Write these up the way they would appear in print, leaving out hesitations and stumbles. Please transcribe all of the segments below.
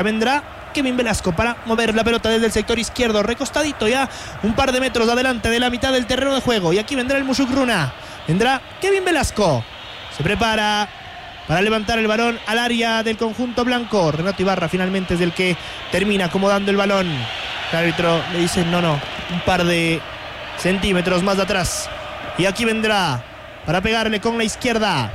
Vendrá Kevin Velasco para mover la pelota desde el sector izquierdo, recostadito ya un par de metros adelante de la mitad del terreno de juego. Y aquí vendrá el Musugruna. Vendrá Kevin Velasco. Se prepara para levantar el balón al área del conjunto blanco. Renato Ibarra finalmente es el que termina acomodando el balón. El árbitro le dice no, un par de centímetros más de atrás. Y aquí vendrá para pegarle con la izquierda.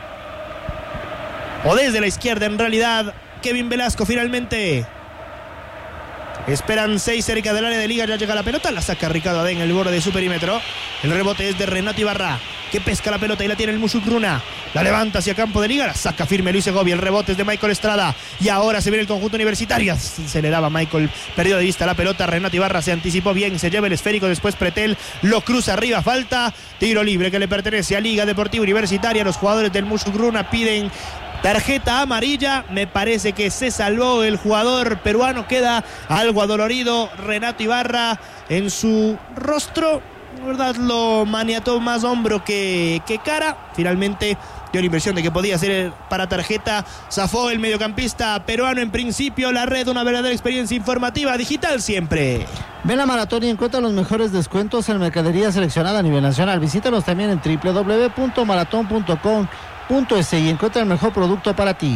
O desde la izquierda en realidad. Kevin Velasco finalmente. Esperan 6 cerca del área de Liga. Ya llega la pelota. La saca Ricardo Adén en el borde de su perímetro. El rebote es de Renato Ibarra, que pesca la pelota y la tiene el Musugruna. La levanta hacia campo de Liga. La saca firme Luis Segovia. El rebote es de Michael Estrada. Y ahora se viene el conjunto universitario. Se le daba Michael. Perdió de vista la pelota. Renato Ibarra se anticipó bien. Se lleva el esférico. Después Pretel lo cruza arriba. Falta. Tiro libre que le pertenece a Liga Deportiva Universitaria. Los jugadores del Musugruna piden tarjeta amarilla. Me parece que se salvó el jugador peruano. Queda algo adolorido Renato Ibarra en su rostro. La verdad lo maniató más hombro que cara. Finalmente dio la impresión de que podía ser para tarjeta. Zafó el mediocampista peruano en principio. La red, una verdadera experiencia informativa digital siempre. Ven la maratón y encuentra los mejores descuentos en mercadería seleccionada a nivel nacional. Visítanos también en www.maraton.com.es y encuentra el mejor producto para ti.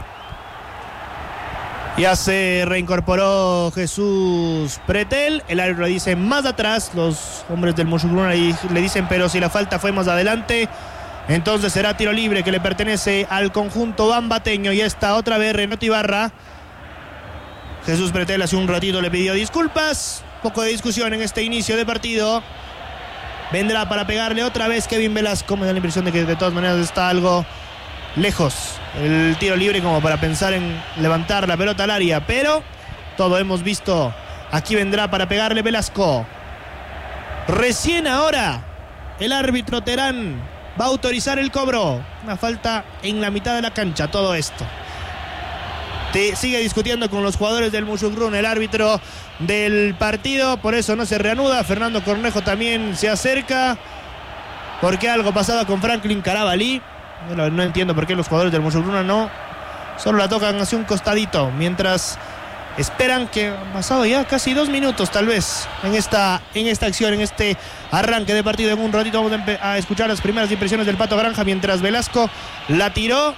Ya se reincorporó Jesús Pretel. El árbitro dice más atrás. Los hombres del Musugruna le dicen pero si la falta fue más adelante, entonces será tiro libre que le pertenece al conjunto bambateño. Y está otra vez Renato Ibarra. Jesús Pretel hace un ratito le pidió disculpas. Poco de discusión en este inicio de partido. Vendrá para pegarle otra vez Kevin Velasco. Me da la impresión de que de todas maneras está algo lejos el tiro libre como para pensar en levantar la pelota al área, pero todo hemos visto. Aquí vendrá para pegarle Velasco. Recién ahora el árbitro Terán va a autorizar el cobro. Una falta en la mitad de la cancha. Todo esto sigue discutiendo con los jugadores del Musugruna el árbitro del partido, por eso no se reanuda. Fernando Cornejo también se acerca porque algo pasaba con Franklin Carabalí. No entiendo por qué los jugadores del Musugruna no solo la tocan hacia un costadito, mientras esperan que han pasado ya casi 2 minutos tal vez en esta acción, en este arranque de partido. En un ratito vamos a escuchar las primeras impresiones del Pato Granja, mientras Velasco la tiró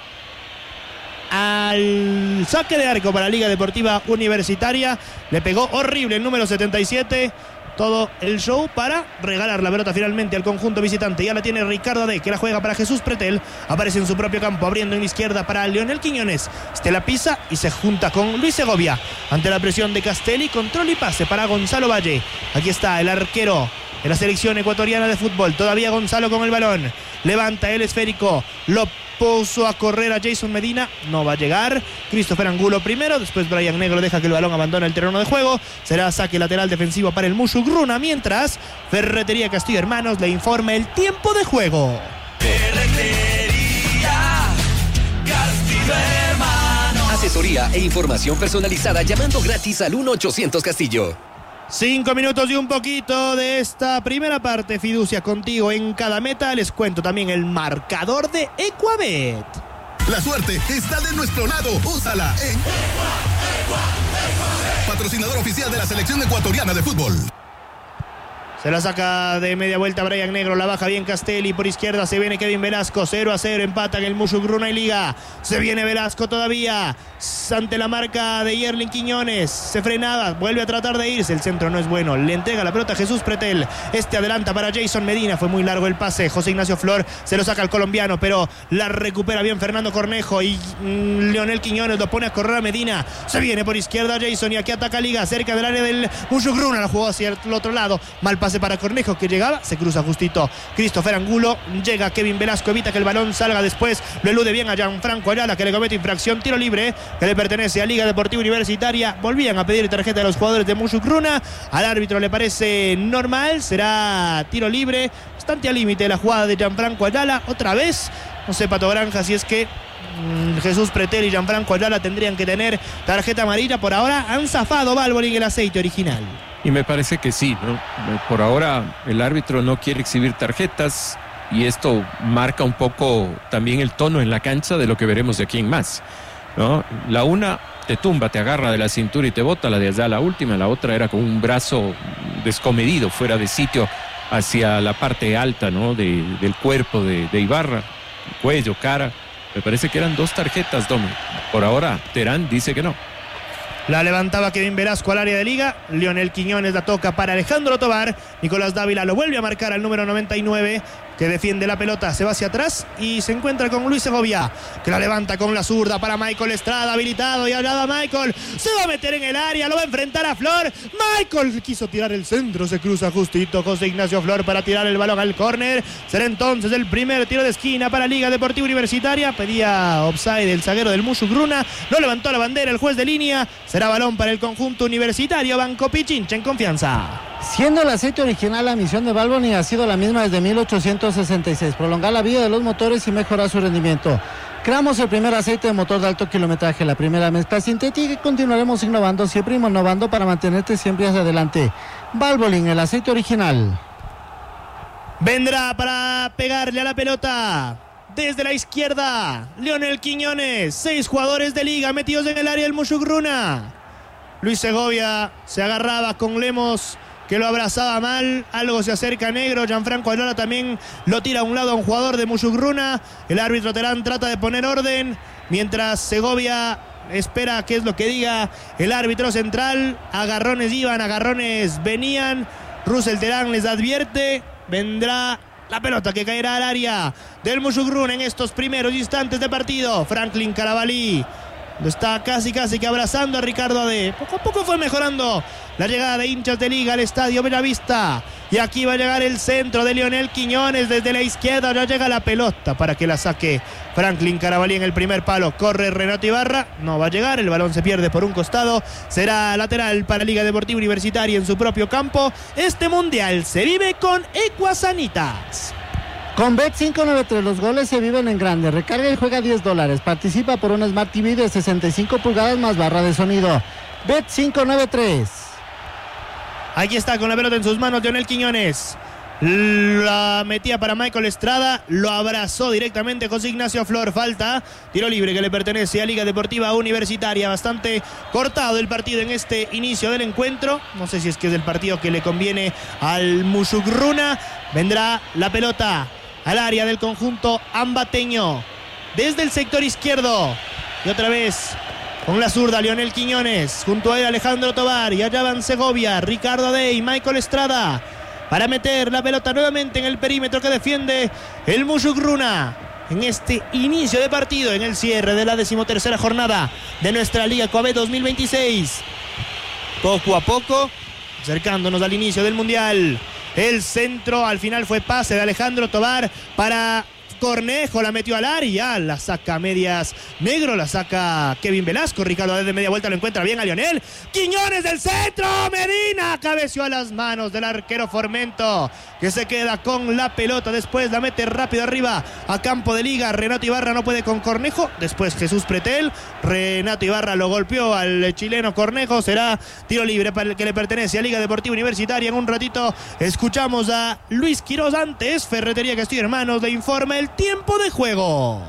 al saque de arco para Liga Deportiva Universitaria. Le pegó horrible el número 77. Todo el show para regalar la pelota finalmente al conjunto visitante. Ya la tiene Ricardo Adé, que la juega para Jesús Pretel. Aparece en su propio campo, abriendo en la izquierda para Leonel Quiñones. La pisa y se junta con Luis Segovia. Ante la presión de Castelli, control y pase para Gonzalo Valle. Aquí está el arquero de la selección ecuatoriana de fútbol. Todavía Gonzalo con el balón. Levanta el esférico. Lo puso a correr a Jason Medina. No va a llegar. Christopher Angulo primero. Después Brian Negro deja que el balón abandone el terreno de juego. Será saque lateral defensivo para el Musugruna. Mientras Ferretería Castillo Hermanos le informa el tiempo de juego. Ferretería Castillo Hermanos. Asesoría e información personalizada llamando gratis al 1-800 Castillo. 5 minutos y un poquito de esta primera parte. Fiducia contigo en cada meta. Les cuento también el marcador de Ecuabet. La suerte está de nuestro lado. Úsala en patrocinador oficial de la selección ecuatoriana de fútbol. Se la saca de media vuelta Brian Negro, la baja bien Castelli, por izquierda se viene Kevin Velasco, 0-0, empatan el Musugruna y Liga. Se viene Velasco todavía, ante la marca de Yerlin Quiñones, se frenaba, vuelve a tratar de irse, el centro no es bueno, le entrega la pelota a Jesús Pretel, adelanta para Jason Medina, fue muy largo el pase, José Ignacio Flor se lo saca al colombiano, pero la recupera bien Fernando Cornejo y Leonel Quiñones lo pone a correr a Medina, se viene por izquierda Jason y aquí ataca Liga, cerca del área del Musugruna, la jugó hacia el otro lado, mal pase para Cornejo que llegaba, se cruza justito Christopher Angulo, llega Kevin Velasco, evita que el balón salga después, lo elude bien a Gianfranco Ayala que le comete infracción, tiro libre que le pertenece a Liga Deportiva Universitaria. Volvían a pedir tarjeta de los jugadores de Musugruna, al árbitro le parece normal, será tiro libre, bastante al límite la jugada de Gianfranco Ayala, otra vez, no sé Pato Granja si es que Jesús Pretel y Gianfranco Ayala tendrían que tener tarjeta amarilla, por ahora han zafado Balbolín el aceite original. Y me parece que sí, ¿no? Por ahora el árbitro no quiere exhibir tarjetas y esto marca un poco también el tono en la cancha de lo que veremos de aquí en más, ¿no? La una te tumba, te agarra de la cintura y te bota. La de allá, la última, la otra era con un brazo descomedido, fuera de sitio, hacia la parte alta, ¿no? del cuerpo de Ibarra, cuello, cara. Me parece que eran 2 tarjetas, Domi. Por ahora, Terán dice que no. La levantaba Kevin Velasco al área de Liga. Lionel Quiñones la toca para Alejandro Tobar. Nicolás Dávila lo vuelve a marcar al número 99, que defiende la pelota, se va hacia atrás y se encuentra con Luis Segovia, que la levanta con la zurda para Michael Estrada, habilitado, y allá va Michael, se va a meter en el área, lo va a enfrentar a Flor. Michael quiso tirar el centro, se cruza justito José Ignacio Flor para tirar el balón al córner. Será entonces el primer tiro de esquina para Liga Deportiva Universitaria. Pedía offside el zaguero del Musugruna, no levantó la bandera el juez de línea. Será balón para el conjunto universitario. Banco Pichincha en confianza. Siendo el aceite original, la misión de Valvoline ha sido la misma desde 1866, prolongar la vida de los motores y mejorar su rendimiento. Creamos el primer aceite de motor de alto kilometraje, la primera mezcla sintética, y continuaremos innovando, siempre innovando para mantenerte siempre hacia adelante. Valvoline, el aceite original. Vendrá para pegarle a la pelota desde la izquierda Lionel Quiñones. 6 jugadores de Liga metidos en el área del Musugruna. Luis Segovia se agarraba con Lemos, que lo abrazaba mal. Algo se acerca Negro. Gianfranco Ayala también lo tira a un lado a un jugador de Musugruna. El árbitro Terán trata de poner orden, mientras Segovia espera qué es lo que diga el árbitro central. Agarrones iban, agarrones venían. Russell Terán les advierte. Vendrá la pelota que caerá al área del Musugruna en estos primeros instantes de partido. Franklin Carabalí lo está casi que abrazando a Ricardo Ade. Poco a poco fue mejorando la llegada de hinchas de Liga al estadio Bellavista. Y aquí va a llegar el centro de Lionel Quiñones desde la izquierda. Ya llega la pelota para que la saque Franklin Carabalí en el primer palo. Corre Renato Ibarra, no va a llegar. El balón se pierde por un costado. Será lateral para Liga Deportiva Universitaria en su propio campo. Este mundial se vive con Equasanitas. Con Bet593 los goles se viven en grande. Recarga y juega $10. Participa por una Smart TV de 65 pulgadas más barra de sonido. Bet593. Aquí está con la pelota en sus manos Lionel Quiñones. La metía para Michael Estrada. Lo abrazó directamente José Ignacio Flor. Falta. Tiro libre que le pertenece a Liga Deportiva Universitaria. Bastante cortado el partido en este inicio del encuentro. No sé si es que es el partido que le conviene al Musugruna. Vendrá la pelota al área del conjunto ambateño desde el sector izquierdo, y otra vez con la zurda Lionel Quiñones, junto a él Alejandro Tobar, y allá van Segovia, Ricardo Ade y Michael Estrada para meter la pelota nuevamente en el perímetro que defiende el Musugruna en este inicio de partido, en el cierre de la 13ª jornada de nuestra Liga Coabet 2026. Poco a poco acercándonos al inicio del Mundial. El centro al final fue pase de Alejandro Tobar para Cornejo, la metió al área, la saca a medias Negro, la saca Kevin Velasco. Ricardo desde media vuelta lo encuentra bien a Lionel Quiñones del centro. Medina cabeció a las manos del arquero Formento, que se queda con la pelota. Después la mete rápido arriba a campo de Liga. Renato Ibarra no puede con Cornejo. Después Jesús Pretel. Renato Ibarra lo golpeó al chileno Cornejo. Será tiro libre para el que le pertenece a Liga Deportiva Universitaria. En un ratito escuchamos a Luis Quiroz. Antes, Ferretería Castillo Hermanos le informa el tiempo de juego.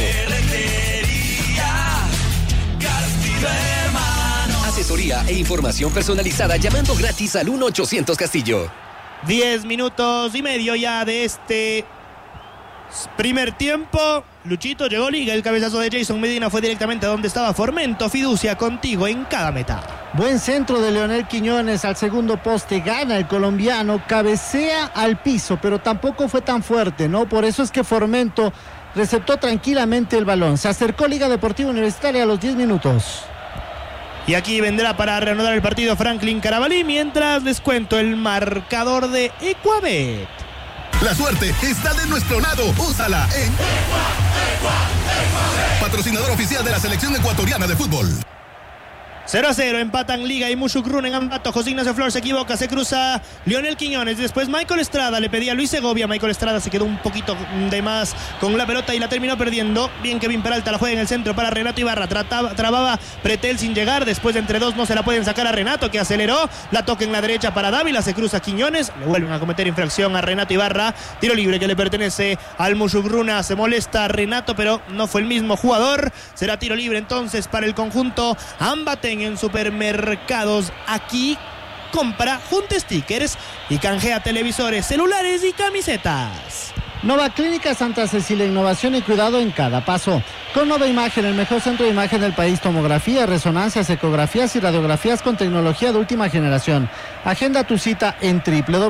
Asesoría e información personalizada llamando gratis al 1-800 Castillo. 10 minutos y medio ya de este primer tiempo. Luchito, llegó Liga, el cabezazo de Jason Medina fue directamente a donde estaba Formento. Fiducia contigo en cada meta. Buen centro de Lionel Quiñones al segundo poste, gana el colombiano, cabecea al piso, pero tampoco fue tan fuerte, ¿no? Por eso es que Formento receptó tranquilamente el balón. Se acercó Liga Deportiva Universitaria a los 10 minutos. Y aquí vendrá para reanudar el partido Franklin Carabalí, mientras les cuento el marcador de Equabet. La suerte está de nuestro lado. Úsala en patrocinador oficial de la selección ecuatoriana de fútbol. 0-0, empatan Liga y Mushuguruna en Ambato. José Ignacio Flor se equivoca, se cruza Lionel Quiñones. Después Michael Estrada le pedía a Luis Segovia. Michael Estrada se quedó un poquito de más con la pelota y la terminó perdiendo. Bien Kevin Peralta la juega en el centro para Renato Ibarra. Trababa Pretel sin llegar. Después de entre dos no se la pueden sacar a Renato, que aceleró. La toca en la derecha para Dávila. Se cruza Quiñones. Le vuelven a cometer infracción a Renato Ibarra. Tiro libre que le pertenece al Mushuguruna. Se molesta Renato, pero no fue el mismo jugador. Será tiro libre entonces para el conjunto Ambaten. En supermercados aquí compra, junta stickers y canjea televisores, celulares y camisetas. Nova Clínica Santa Cecilia, innovación y cuidado en cada paso. Con Nova Imagen, el mejor centro de imagen del país, tomografía, resonancias, ecografías y radiografías con tecnología de última generación. Agenda tu cita en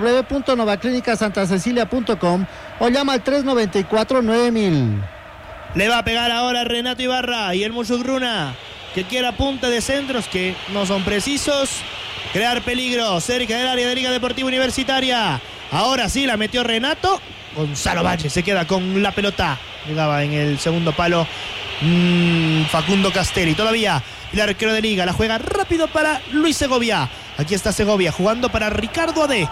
www.novaclínicasantacecilia.com o llama al 394-9000. Le va a pegar ahora Renato Ibarra y el Mushuguruna, que quiere apunte de centros que no son precisos. Crear peligro cerca del área de Liga Deportiva Universitaria. Ahora sí la metió Renato. Gonzalo Valle se queda con la pelota. Llegaba en el segundo palo Facundo Castelli. Todavía el arquero de Liga la juega rápido para Luis Segovia. Aquí está Segovia jugando para Ricardo Ade.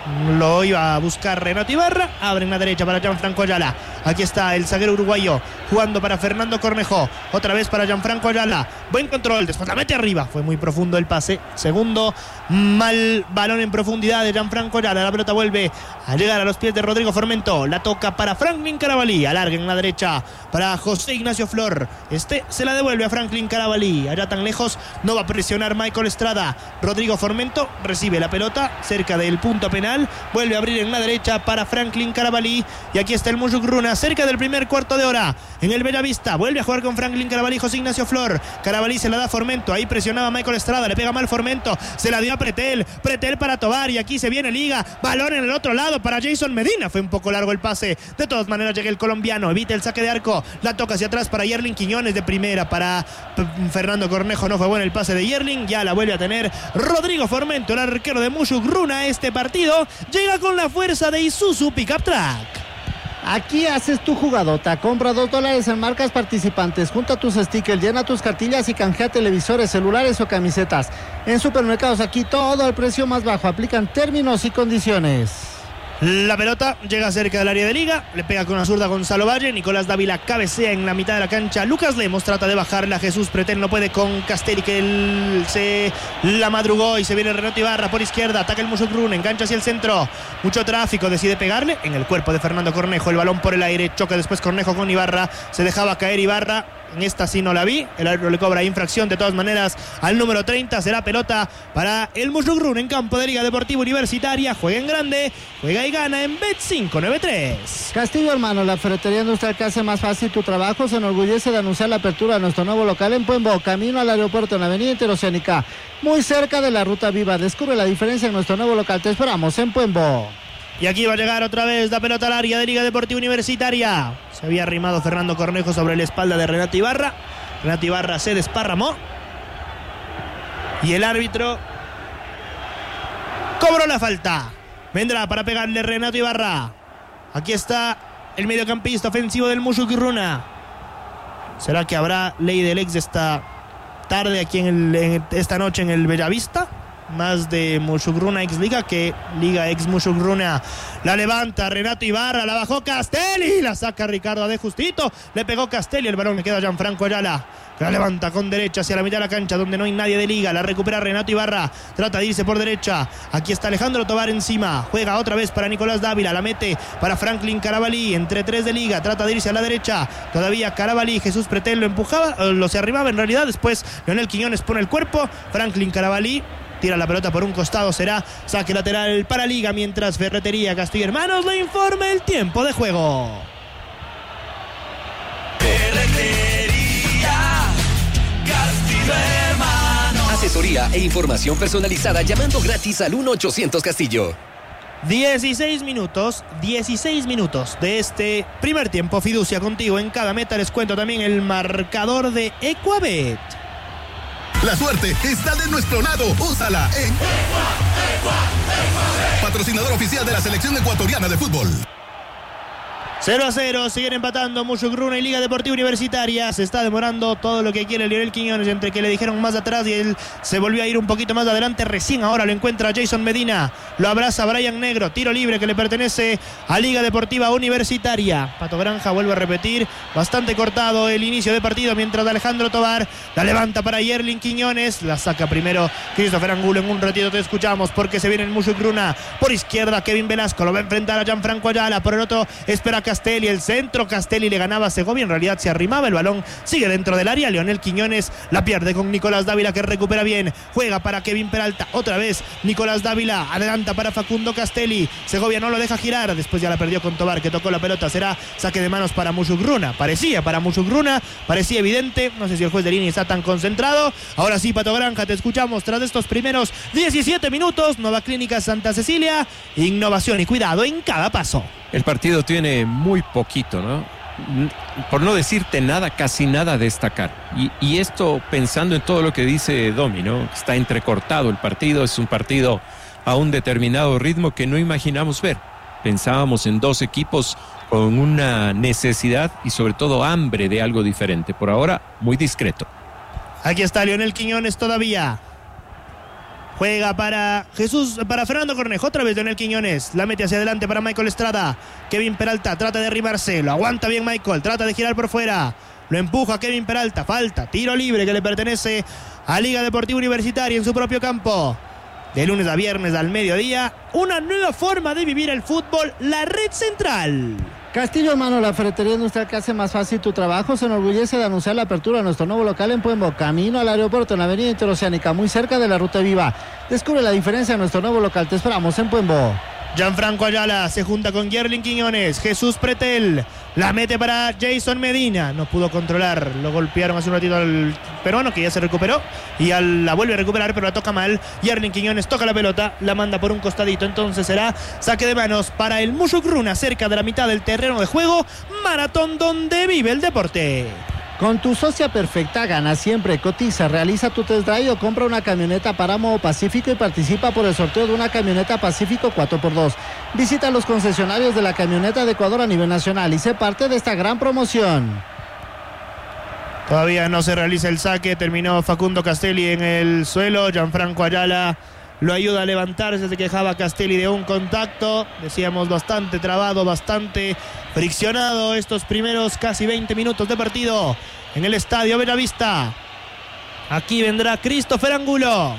Lo iba a buscar Renato Ibarra. Abre en la derecha para Gianfranco Ayala. Aquí está el zaguero uruguayo jugando para Fernando Cornejo. Otra vez para Gianfranco Ayala. Buen control. Después la mete arriba. Fue muy profundo el pase. Segundo mal balón en profundidad de Gianfranco Ayala. La pelota vuelve a llegar a los pies de Rodrigo Formento. La toca para Franklin Carabalí. Alarga en la derecha para José Ignacio Flor. Se la devuelve a Franklin Carabalí. Allá tan lejos no va a presionar Michael Estrada. Rodrigo Formento recibe la pelota cerca del punto penal. Vuelve a abrir en la derecha para Franklin Carabalí. Y aquí está el Mushuguruna cerca del primer cuarto de hora en el Bellavista. Vuelve a jugar con Franklin Carabalí, José Ignacio Flor. Carabalí se la da a Formento. Ahí presionaba Michael Estrada. Le pega mal Formento. Se la dio a Pretel. Pretel para Tobar. Y aquí se viene Liga. Balón en el otro lado para Jason Medina. Fue un poco largo el pase. De todas maneras llega el colombiano. Evita el saque de arco. La toca hacia atrás para Yerling Quiñones de primera para Fernando Cornejo. No fue bueno el pase de Yerling. Ya la vuelve a tener Rodrigo Formento, el arquero de Mushuguruna. Este partido llega con la fuerza de Isuzu Pickup Track. Aquí haces tu jugadota. Compra $2 en marcas participantes. Junta tus stickers, llena tus cartillas y canjea televisores, celulares o camisetas. En supermercados aquí todo al precio más bajo. Aplican términos y condiciones. La pelota llega cerca del área de Liga. Le pega con una zurda Gonzalo Valle. Nicolás Dávila cabecea en la mitad de la cancha. Lucas Lemos trata de bajarla. Jesús Pretel no puede con Castelli, que él se la madrugó. Y se viene Renato Ibarra por izquierda. Ataca el Mushuguruna. Engancha hacia el centro. Mucho tráfico. Decide pegarle en el cuerpo de Fernando Cornejo. El balón por el aire. Choca después Cornejo con Ibarra. Se dejaba caer Ibarra. En esta sí no la vi. El árbitro le cobra infracción de todas maneras al número 30. Será pelota para el Mushuguruna en campo de Liga Deportiva Universitaria. Juega en grande. Juega y gana en Bet593. Castillo Hermano, la ferretería industrial que hace más fácil tu trabajo, se enorgullece de anunciar la apertura de nuestro nuevo local en Puembo, camino al aeropuerto en la avenida Interoceánica, muy cerca de la Ruta Viva. Descubre la diferencia en nuestro nuevo local. Te esperamos en Puembo. Y aquí va a llegar otra vez la pelota al área de Liga Deportiva Universitaria. Se había arrimado Fernando Cornejo sobre la espalda de Renato Ibarra. Renato Ibarra se desparramó. Y el árbitro cobró la falta. Vendrá para pegarle Renato Ibarra. Aquí está el mediocampista ofensivo del Mushuguruna. ¿Será que habrá ley del ex esta tarde aquí esta noche en el Bellavista? Más de Mushuguruna ex Liga que Liga ex Mushuguruna. La levanta Renato Ibarra, la bajó Castelli, la saca Ricardo Ade justito, le pegó Castelli, el balón le queda a Gianfranco Ayala, que la levanta con derecha hacia la mitad de la cancha donde no hay nadie de Liga. La recupera Renato Ibarra, trata de irse por derecha. Aquí está Alejandro Tobar encima, juega otra vez para Nicolás Dávila, la mete para Franklin Carabalí, entre tres de Liga, trata de irse a la derecha, todavía Carabalí, Jesús Pretel lo empujaba, se arribaba en realidad, después Leonel Quiñones pone el cuerpo, Franklin Carabalí tira la pelota por un costado, será saque lateral para Liga, mientras Ferretería Castillo Hermanos le informa el tiempo de juego. Ferretería Castillo Hermanos. Asesoría e información personalizada llamando gratis al 1-800 Castillo. 16 minutos de este primer tiempo. Fiducia contigo en cada meta. Les cuento también el marcador de Equabet. La suerte está de nuestro lado. Úsala en patrocinador oficial de la selección ecuatoriana de fútbol. 0-0, siguen empatando Mushuk-Runa y Liga Deportiva Universitaria. Se está demorando todo lo que quiere Lionel Quiñones, entre que le dijeron más atrás y él se volvió a ir un poquito más adelante. Recién ahora lo encuentra Jason Medina, lo abraza Brian Negro, tiro libre que le pertenece a Liga Deportiva Universitaria. Pato Granja vuelve a repetir, bastante cortado el inicio de partido, mientras Alejandro Tobar la levanta para Yerlin Quiñones, la saca primero Christopher Angulo. En un ratito te escuchamos porque se viene el Mushuk-Runa. Por izquierda Kevin Velasco, lo va a enfrentar a Gianfranco Ayala, por el otro espera Castelli, el centro, Castelli le ganaba a Segovia, en realidad se arrimaba, el balón sigue dentro del área, Lionel Quiñones la pierde con Nicolás Dávila, que recupera bien, juega para Kevin Peralta, otra vez Nicolás Dávila, adelanta para Facundo Castelli, Segovia no lo deja girar, después ya la perdió con Tobar, que tocó la pelota, será saque de manos para Mushuk-Runa, parecía para Mushuk-Runa, parecía evidente, no sé si el juez de línea está tan concentrado. Ahora sí, Pato Granja, te escuchamos tras estos primeros 17 minutos, Nueva Clínica Santa Cecilia, innovación y cuidado en cada paso. El partido tiene muy poquito, ¿no? Por no decirte nada, casi nada a destacar. Y esto pensando en todo lo que dice Domi, ¿no? Está entrecortado el partido, es un partido a un determinado ritmo que no imaginamos ver. Pensábamos en dos equipos con una necesidad y sobre todo hambre de algo diferente. Por ahora, muy discreto. Aquí está Lionel Quiñones todavía. Juega para Fernando Cornejo, otra vez Lionel Quiñones, la mete hacia adelante para Michael Estrada. Kevin Peralta trata de derribarse, lo aguanta bien Michael, trata de girar por fuera, lo empuja Kevin Peralta, falta, tiro libre que le pertenece a Liga Deportiva Universitaria en su propio campo. De lunes a viernes al mediodía, una nueva forma de vivir el fútbol, la Red Central. Castillo Hermano, la ferretería industrial que hace más fácil tu trabajo, se enorgullece de anunciar la apertura de nuestro nuevo local en Puembo, camino al aeropuerto, en la avenida Interoceánica, muy cerca de la Ruta Viva. Descubre la diferencia en nuestro nuevo local, te esperamos en Puembo. Gianfranco Ayala se junta con Yerlin Quiñones, Jesús Pretel la mete para Jason Medina, no pudo controlar, lo golpearon hace un ratito al peruano, que ya se recuperó y la vuelve a recuperar, pero la toca mal. Yerlin Quiñones toca la pelota, la manda por un costadito, entonces será saque de manos para el Mushuk-Runa, cerca de la mitad del terreno de juego. Maratón donde vive el deporte. Con tu socia perfecta gana siempre. Cotiza, realiza tu test drive o compra una camioneta Páramo Pacífico y participa por el sorteo de una camioneta Pacífico 4x2. Visita los concesionarios de la camioneta de Ecuador a nivel nacional y sé parte de esta gran promoción. Todavía no se realiza el saque, terminó Facundo Castelli en el suelo. Gianfranco Ayala lo ayuda a levantarse, se quejaba Castelli de un contacto, decíamos bastante trabado, bastante friccionado estos primeros casi 20 minutos de partido en el estadio Bellavista. Aquí vendrá Christopher Angulo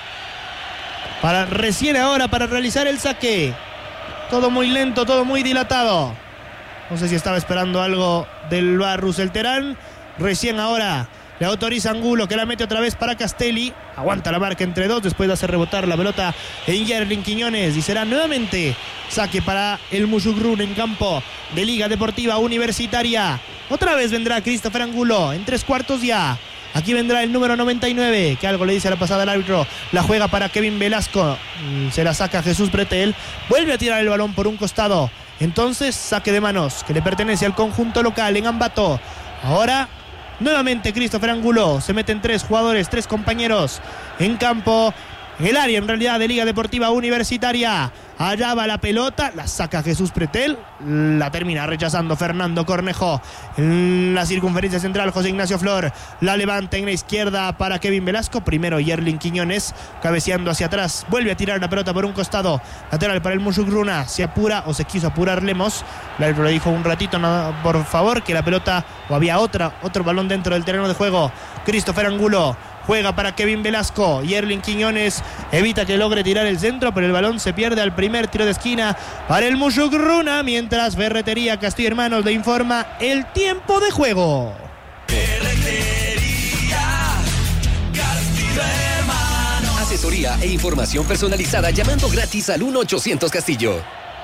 recién ahora para realizar el saque. Todo muy lento, todo muy dilatado. No sé si estaba esperando algo del VAR Russell Terán. Recién ahora le autoriza Angulo, que la mete otra vez para Castelli. Aguanta la marca entre dos, después de hacer rebotar la pelota en Yerlin Quiñones. Y será nuevamente saque para el Mushuk-Runa en campo de Liga Deportiva Universitaria. Otra vez vendrá Christopher Angulo en 3/4 ya. Aquí vendrá el número 99, que algo le dice a la pasada al árbitro. La juega para Kevin Velasco. Se la saca Jesús Pretel. Vuelve a tirar el balón por un costado. Entonces, saque de manos que le pertenece al conjunto local en Ambato. Ahora nuevamente Christopher Angulo, se meten 3 jugadores, 3 compañeros en campo, en el área en realidad de Liga Deportiva Universitaria. Allá va la pelota, la saca Jesús Pretel, la termina rechazando Fernando Cornejo. En la circunferencia central, José Ignacio Flor la levanta en la izquierda para Kevin Velasco. Primero Yerlin Quiñones, cabeceando hacia atrás, vuelve a tirar la pelota por un costado. Lateral para el Mushuk-Runa, se apura o se quiso apurar Lemos. El árbitro le dijo un ratito, no, por favor, que la pelota, o había otro balón dentro del terreno de juego. Christopher Angulo juega para Kevin Velasco. Yerlin Quiñones evita que logre tirar el centro, pero el balón se pierde al primer tiro de esquina para el Mushuk-Runa, mientras Ferretería Castillo Hermanos le informa el tiempo de juego. Ferretería Castillo Hermanos. Asesoría e información personalizada llamando gratis al 1-800 Castillo.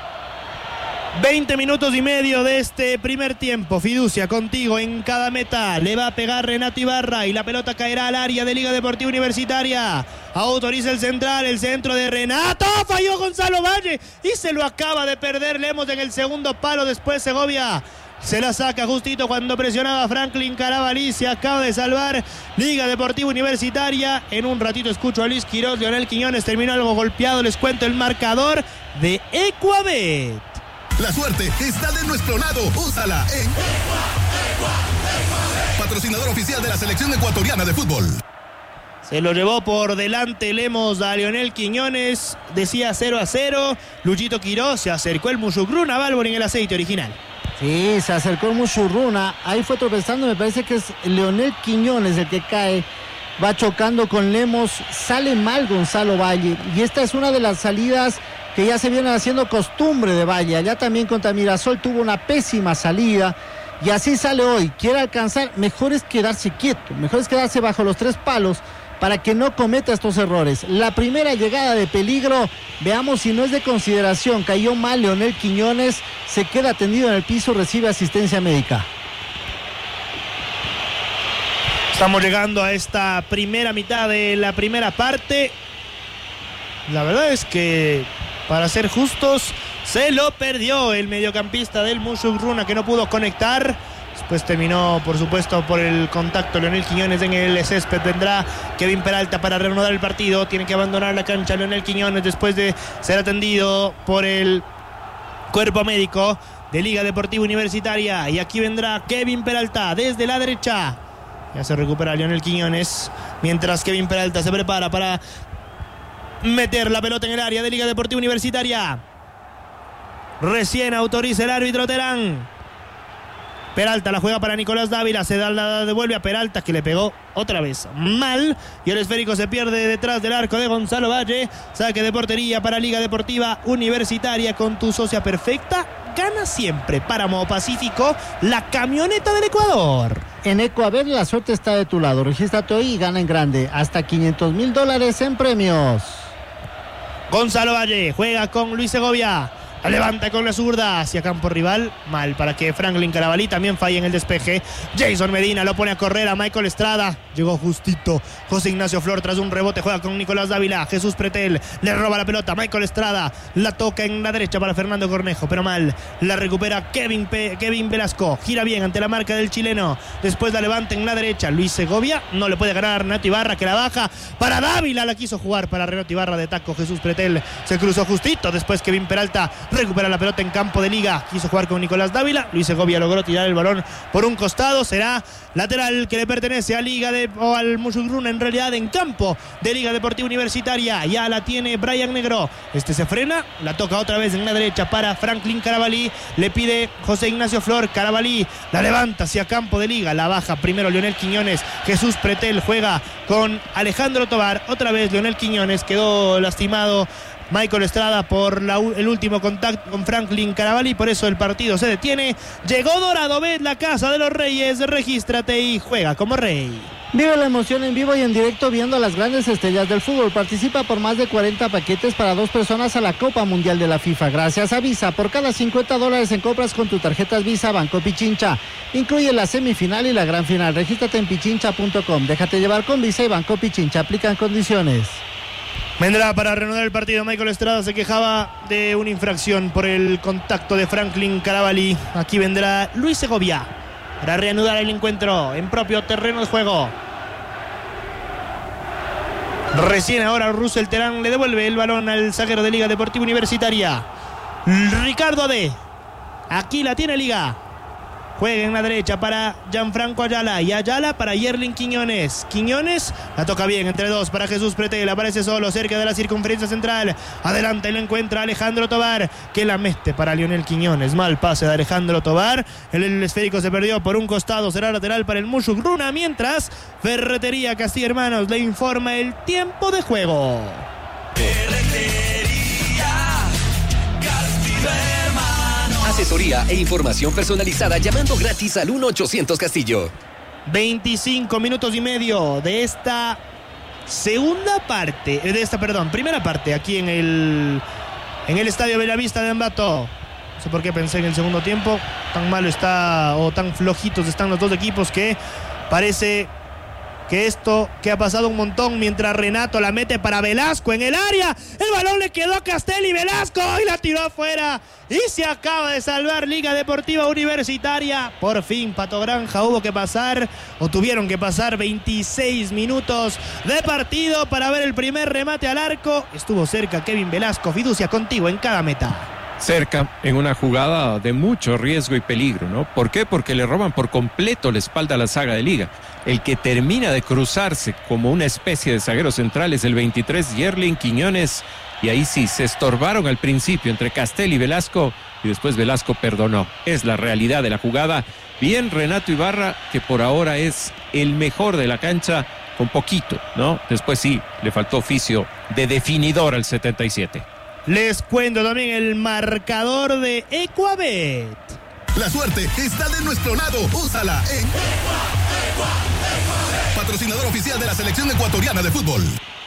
20 minutos y medio de este primer tiempo. Fiducia contigo en cada meta. Le va a pegar Renato Ibarra y la pelota caerá al área de Liga Deportiva Universitaria. Autoriza el central, el centro de Renato. Falló Gonzalo Valle y se lo acaba de perder Lemos en el segundo palo. Después Segovia se la saca justito cuando presionaba Franklin Carabalí. Se acaba de salvar Liga Deportiva Universitaria. En un ratito escucho a Luis Quiroz. Lionel Quiñones terminó algo golpeado. Les cuento el marcador de Ecuabet. La suerte está de nuestro lado. Úsala en patrocinador oficial de la selección ecuatoriana de fútbol. Se lo llevó por delante Lemos a Lionel Quiñones. Decía 0-0. Luchito Quirós se acercó el Musugruna Balboni en el aceite original. Sí, se acercó el Musugruna. Ahí fue tropezando. Me parece que es Lionel Quiñones el que cae. Va chocando con Lemos. Sale mal Gonzalo Valle. Y esta es una de las salidas que ya se vienen haciendo costumbre de Valle. Allá también contra Mirasol tuvo una pésima salida. Y así sale hoy. Quiere alcanzar. Mejor es quedarse quieto. Mejor es quedarse bajo los 3 palos, para que no cometa estos errores. La primera llegada de peligro, veamos si no es de consideración. Cayó mal Leonel Quiñones, se queda tendido en el piso, recibe asistencia médica. Estamos llegando a esta primera mitad de la primera parte. La verdad es que, para ser justos, se lo perdió el mediocampista del Musugruna, que no pudo conectar. Después terminó, por supuesto, por el contacto Leonel Quiñones en el césped. Vendrá Kevin Peralta para reanudar el partido. Tiene que abandonar la cancha Leonel Quiñones después de ser atendido por el cuerpo médico de Liga Deportiva Universitaria. Y aquí vendrá Kevin Peralta desde la derecha. Ya se recupera Leonel Quiñones, mientras Kevin Peralta se prepara para meter la pelota en el área de Liga Deportiva Universitaria. Recién autoriza el árbitro Terán. Peralta la juega para Nicolás Dávila, se la devuelve a Peralta, que le pegó otra vez mal, y el esférico se pierde detrás del arco de Gonzalo Valle. Saque de portería para Liga Deportiva Universitaria. Con tu socia perfecta, gana siempre. Páramo Pacífico, la camioneta del Ecuador. En Ecuador la suerte está de tu lado. Regístrate hoy y gana en grande, hasta $500,000 en premios. Gonzalo Valle juega con Luis Segovia. La levanta con la zurda hacia campo rival. Mal para que Franklin Carabalí también falle en el despeje. Jason Medina lo pone a correr a Michael Estrada. Llegó justito José Ignacio Flor tras un rebote. Juega con Nicolás Dávila. Jesús Pretel le roba la pelota. Michael Estrada la toca en la derecha para Fernando Cornejo, pero mal. La recupera Kevin Velasco. Gira bien ante la marca del chileno. Después la levanta en la derecha. Luis Segovia no le puede ganar a Renato Ibarra, que la baja para Dávila. La quiso jugar para Renato Ibarra de taco. Jesús Pretel se cruzó justito. Después Kevin Peralta recupera la pelota en campo de Liga. Quiso jugar con Nicolás Dávila. Luis Segovia logró tirar el balón por un costado. Será lateral que le pertenece a Liga o al Musugruna, en realidad en campo de Liga Deportiva Universitaria. Ya la tiene Brian Negro. Este se frena. La toca otra vez en la derecha para Franklin Carabalí. Le pide José Ignacio Flor. Carabalí la levanta hacia campo de Liga. La baja primero Leonel Quiñones. Jesús Pretel juega con Alejandro Tobar. Otra vez Leonel Quiñones. Quedó lastimado Michael Estrada por el último contacto con Franklin Carabalí, por eso el partido se detiene. Llegó Dorado Bet, la casa de los reyes. Regístrate y juega como rey. Vive la emoción en vivo y en directo viendo a las grandes estrellas del fútbol. Participa por más de 40 paquetes para 2 personas a la Copa Mundial de la FIFA. Gracias a Visa, por cada $50 en compras con tus tarjetas Visa Banco Pichincha. Incluye la semifinal y la gran final. Regístrate en pichincha.com. Déjate llevar con Visa y Banco Pichincha. Aplican condiciones. Vendrá para reanudar el partido. Michael Estrada se quejaba de una infracción por el contacto de Franklin Carabalí. Aquí vendrá Luis Segovia para reanudar el encuentro en propio terreno de juego. Recién ahora Russell Terán le devuelve el balón al zaguero de Liga Deportiva Universitaria. Ricardo Ade. Aquí la tiene Liga. Juega en la derecha para Gianfranco Ayala. Y Ayala para Yerlin Quiñones. Quiñones la toca bien entre dos para Jesús Pretel. Aparece solo cerca de la circunferencia central. Adelante lo encuentra Alejandro Tobar, que la mete para Lionel Quiñones. Mal pase de Alejandro Tobar. El esférico se perdió por un costado. Será lateral para el Musugruna. Mientras Ferretería Castilla Hermanos le informa el tiempo de juego. Asesoría e información personalizada llamando gratis al 1-800 Castillo. 25 minutos y medio de esta primera parte aquí en el Estadio Bellavista de Ambato. No sé por qué pensé en el segundo tiempo. Tan malo está o tan flojitos están los dos equipos que parece que esto que ha pasado un montón. Mientras Renato la mete para Velasco en el área, el balón le quedó a Castelli. Velasco y la tiró afuera y se acaba de salvar Liga Deportiva Universitaria. Por fin Pato Granja tuvieron que pasar 26 minutos de partido para ver el primer remate al arco. Estuvo cerca Kevin Velasco. Fiducia contigo en cada meta. cerca en una jugada de mucho riesgo y peligro, ¿no? ¿Por qué? Porque le roban por completo la espalda a la saga de Liga. El que termina de cruzarse como una especie de zaguero central es el 23, Yerlin Quiñones, y ahí sí, se estorbaron al principio entre Castel y Velasco, y después Velasco perdonó. Es la realidad de la jugada. Bien Renato Ibarra, que por ahora es el mejor de la cancha, con poquito, ¿no? Después sí, le faltó oficio de definidor al 77. Les cuento también el marcador de Ecuabet. La suerte está de nuestro lado. Úsala en patrocinador oficial de la selección ecuatoriana de fútbol.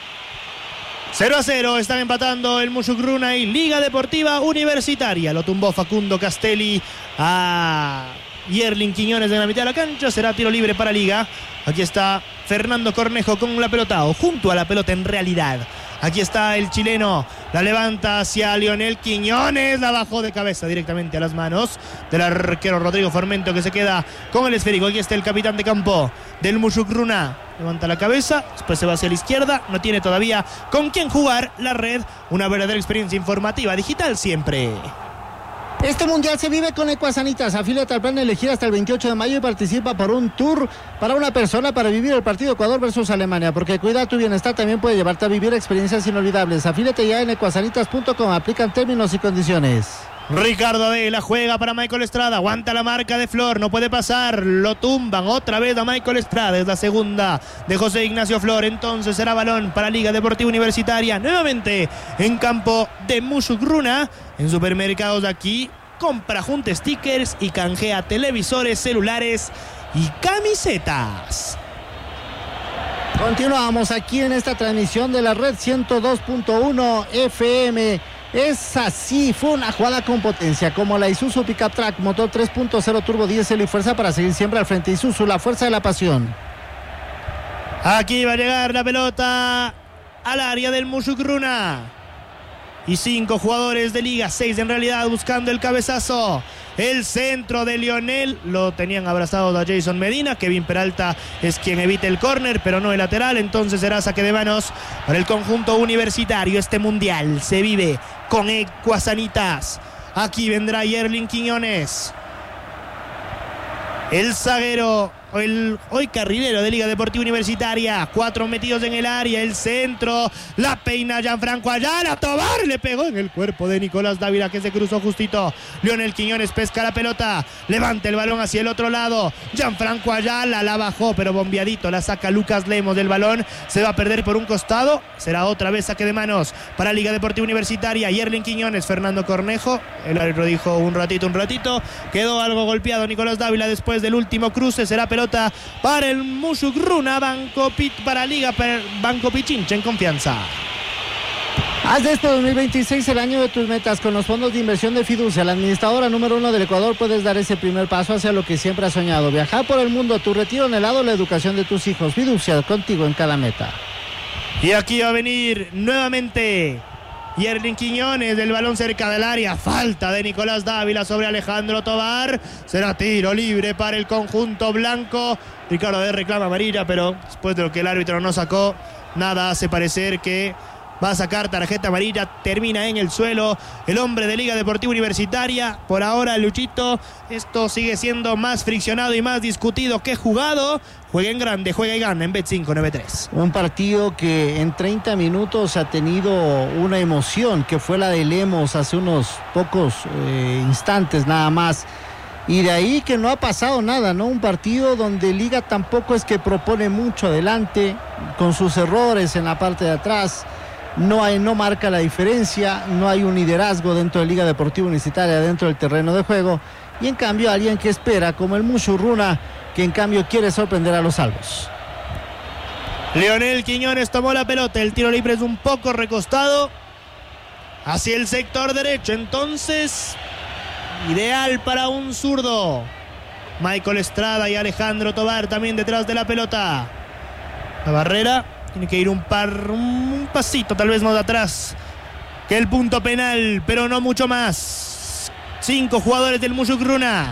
0-0, están empatando el Musugruna y Liga Deportiva Universitaria. Lo tumbó Facundo Castelli a Yerlin Quiñones en la mitad de la cancha. Será tiro libre para Liga. Aquí está Fernando Cornejo con la pelota, o junto a la pelota en realidad. Aquí está el chileno, la levanta hacia Lionel Quiñones, la bajó de cabeza directamente a las manos del arquero Rodrigo Formento, que se queda con el esférico. Aquí está el capitán de campo del Musugruna, levanta la cabeza, después se va hacia la izquierda, no tiene todavía con quién jugar. La red, una verdadera experiencia informativa, digital siempre. Este mundial se vive con Ecuasanitas. Afíliate al plan de elegir hasta el 28 de mayo y participa por un tour para una persona para vivir el partido Ecuador versus Alemania. Porque cuida tu bienestar también puede llevarte a vivir experiencias inolvidables. Afíliate ya en ecuasanitas.com. Aplican términos y condiciones. Ricardo Adela juega para Michael Estrada, aguanta la marca de Flor, no puede pasar, lo tumban otra vez a Michael Estrada, es la segunda de José Ignacio Flor. Entonces será balón para Liga Deportiva Universitaria, nuevamente en campo de Musugruna. En supermercados de aquí, compra junta stickers y canjea televisores, celulares y camisetas. Continuamos aquí en esta transmisión de la red 102.1 FM. Es así, fue una jugada con potencia, como la Isuzu Pickup Track, motor 3.0 turbo diésel y fuerza para seguir siempre al frente. Isuzu, la fuerza de la pasión. Aquí va a llegar la pelota al área del Musugruna. Y 5 jugadores de Liga, 6 en realidad, buscando el cabezazo. El centro de Lionel, lo tenían abrazado a Jason Medina. Kevin Peralta es quien evita el córner, pero no el lateral. Entonces será saque de manos para el conjunto universitario. Este mundial se vive con Ecuasanitas. Aquí vendrá Yerlin Quiñones, el zaguero, el hoy carrilero de Liga Deportiva Universitaria. 4 metidos en el área, el centro, la peina Gianfranco Ayala, Tobar le pegó en el cuerpo de Nicolás Dávila, que se cruzó justito. Lionel Quiñones pesca la pelota, levanta el balón hacia el otro lado. Gianfranco Ayala la bajó, pero bombeadito la saca Lucas Lemos del balón. Se va a perder por un costado, será otra vez saque de manos para Liga Deportiva Universitaria. Yerlin Quiñones, Fernando Cornejo, el árbitro dijo un ratito, quedó algo golpeado Nicolás Dávila después del último cruce. Será pelota para el Musugruna, para Liga, Banco Pichincha en confianza. Haz de este 2026 el año de tus metas. Con los fondos de inversión de Fiducia, la administradora número 1 del Ecuador, puedes dar ese primer paso hacia lo que siempre has soñado. Viajar por el mundo, tu retiro anhelado, la educación de tus hijos. Fiducia, contigo en cada meta. Y aquí va a venir nuevamente Yerlin Quiñones, del balón cerca del área. Falta de Nicolás Dávila sobre Alejandro Tobar. Será tiro libre para el conjunto blanco. Ricardo de reclama amarilla, pero después de lo que el árbitro no sacó, nada hace parecer que va a sacar tarjeta amarilla. Termina en el suelo el hombre de Liga Deportiva Universitaria. Por ahora, Luchito, esto sigue siendo más friccionado y más discutido que jugado. Juega en grande, juega y gana en Bet593. Un partido que en 30 minutos ha tenido una emoción, que fue la de Lemos hace unos pocos instantes nada más. Y de ahí que no ha pasado nada, ¿no? Un partido donde Liga tampoco es que propone mucho adelante, con sus errores en la parte de atrás. No marca la diferencia, no hay un liderazgo dentro de Liga Deportiva Universitaria, dentro del terreno de juego. Y en cambio alguien que espera, como el Musugruna, que en cambio quiere sorprender a los salvos. Lionel Quiñones tomó la pelota, el tiro libre es un poco recostado hacia el sector derecho, entonces ideal para un zurdo. Michael Estrada y Alejandro Tobar también detrás de la pelota. La barrera tiene que ir un pasito tal vez más atrás que el punto penal, pero no mucho más. 5 jugadores del Musugruna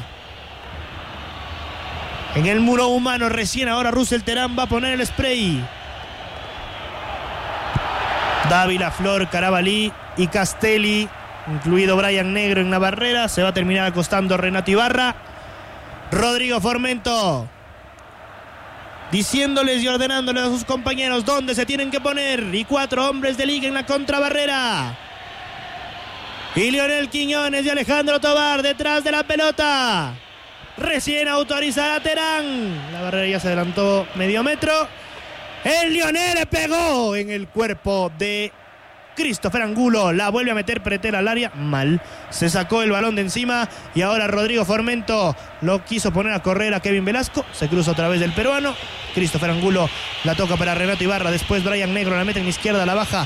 en el muro humano. Recién ahora Russell Terán va a poner el spray. Dávila, Flor, Carabalí y Castelli incluido Brian Negro en la barrera. Se va a terminar acostando Renato Ibarra. Rodrigo Formento diciéndoles y ordenándoles a sus compañeros dónde se tienen que poner. Y 4 hombres de Liga en la contrabarrera. Y Lionel Quiñones y Alejandro Tobar detrás de la pelota. Recién autorizada Terán. La barrera ya se adelantó medio metro. El Lionel le pegó en el cuerpo de Christopher Angulo. La vuelve a meter Pretel al área. Mal. Se sacó el balón de encima. Y ahora Rodrigo Formento lo quiso poner a correr a Kevin Velasco. Se cruza otra vez del peruano. Christopher Angulo la toca para Renato Ibarra. Después Brian Negro la mete en la izquierda. La baja